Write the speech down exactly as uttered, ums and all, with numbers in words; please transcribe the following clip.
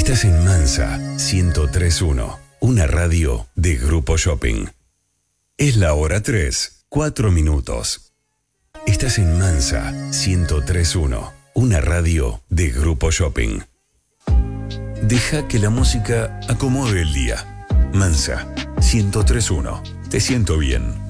Estás en Mansa ciento tres punto uno, una radio de Grupo Shopping. Es la hora tres, cuatro minutos. Estás en Mansa ciento tres punto uno, una radio de Grupo Shopping. Deja que la música acomode el día. Mansa ciento tres punto uno. Te siento bien.